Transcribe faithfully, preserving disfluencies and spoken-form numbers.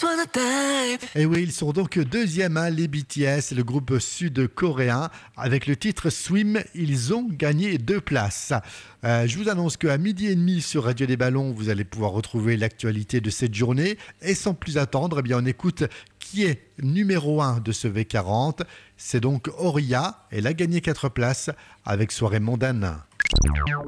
wanna dive. Et oui, ils sont donc deuxième, hein, les B T S, le groupe sud-coréen. Avec le titre Swim, ils ont gagné deux places. Euh, je vous annonce qu'à midi et demi sur Radio des Ballons, vous allez pouvoir retrouver l'actualité de cette journée. Et sans plus attendre, eh bien, on écoute qui est numéro un de ce V quarante. C'est donc Auria. Elle a gagné quatre places avec Soirée mondaine.